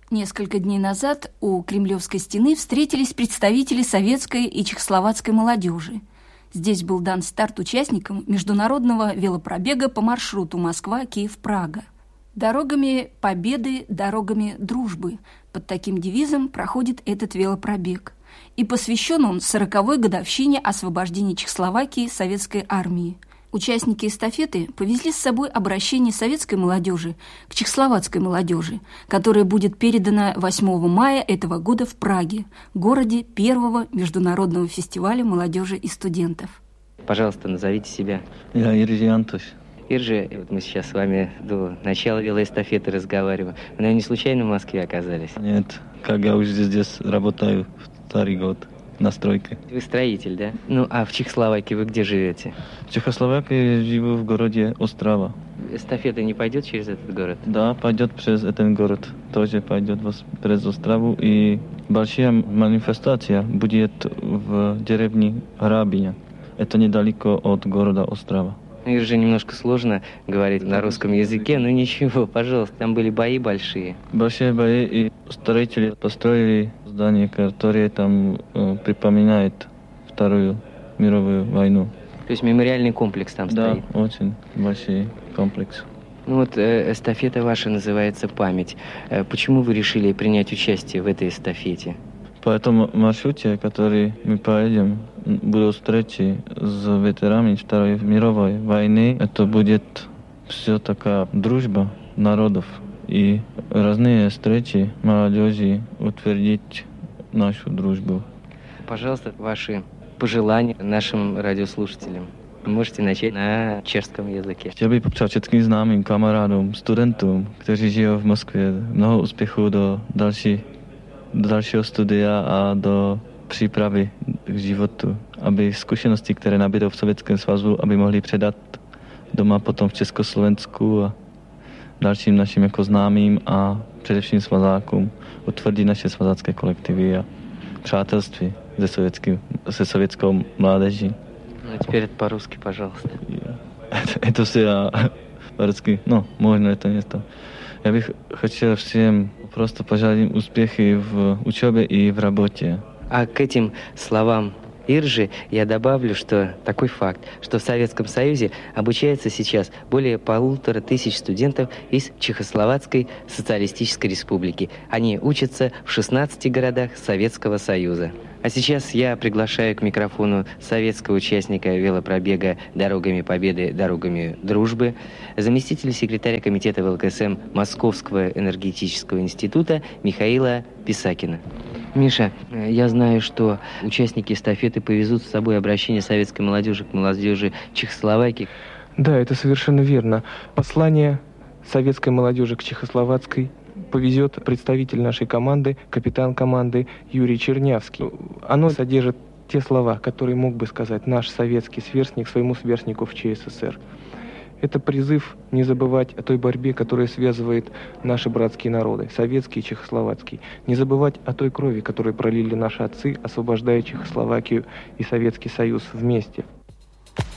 Несколько дней назад у Кремлевской стены встретились представители советской и чехословацкой молодежи. Здесь был дан старт участникам международного велопробега по маршруту Москва-Киев-Прага. «Дорогами победы, дорогами дружбы» – под таким девизом проходит этот велопробег. И посвящен он 40-й годовщине освобождения Чехословакии советской армии. Участники эстафеты повезли с собой обращение советской молодежи к чехословацкой молодежи, которое будет передано 8 мая этого года в Праге, городе первого международного фестиваля молодежи и студентов. Пожалуйста, назовите себя. Я Иржи Антош. Иржи, вот мы сейчас с вами до начала велоэстафеты разговариваем. Вы, наверное, не случайно в Москве оказались? Нет, как я уже здесь работаю второй год на стройке. Вы строитель, да? Ну, а в Чехословакии вы где живете? В Чехословакии живу в городе Острава. Эстафета не пойдет через этот город? Да, пойдет через этот город. Тоже пойдет через Острову. И большая манифестация будет в деревне Рабиня. Это недалеко от города Острава. Их же немножко сложно говорить на русском языке, но ничего, пожалуйста, там были бои большие. Большие бои, и строители построили здание, которое там припоминает Вторую мировую войну. То есть мемориальный комплекс там стоит? Да, очень большой комплекс. Ну вот эстафета ваша называется «Память». Почему вы решили принять участие в этой эстафете? По этому маршруте, который мы поедем, будут встречи с ветеранами Второй мировой войны. Это будет все такая дружба народов и разные встречи молодежи утвердить нашу дружбу. Пожалуйста, ваши пожелания нашим радиослушателям. Вы можете начать на чешском языке. Chtěl bych popřát všetkým známým kamarádům, studentům, kteří žijou v Moskvě, mnoho úspěchů do dalšího studia a do přípravy k životu, aby zkušenosti, které nabídou v Sovětském svazu, aby mohli předat doma potom v Československu a dalším našim jako známým a především svazákům utvrdit naše svazácké kolektivy a přátelství se sovětskou mládeží. Ну, теперь это по-русски, пожалуйста. Это все по-русски, можно это не то. Я бы хотел всем просто пожелать успехи в учебе и в работе. А к этим словам Иржи я добавлю, что такой факт, что в Советском Союзе обучается сейчас более 1500 студентов из Чехословацкой социалистической республики. Они учатся в 16 городах Советского Союза. А сейчас я приглашаю к микрофону советского участника велопробега «Дорогами Победы, дорогами дружбы», заместителя секретаря комитета ВЛКСМ Московского энергетического института Михаила Писакина. Миша, я знаю, что участники эстафеты повезут с собой обращение советской молодежи к молодежи Чехословакии. Да, это совершенно верно. Послание советской молодежи к чехословацкой повезет представитель нашей команды, капитан команды Юрий Чернявский. Оно содержит те слова, которые мог бы сказать наш советский сверстник своему сверстнику в ЧССР. Это призыв не забывать о той борьбе, которая связывает наши братские народы, советский и чехословацкий. Не забывать о той крови, которую пролили наши отцы, освобождая Чехословакию и Советский Союз вместе.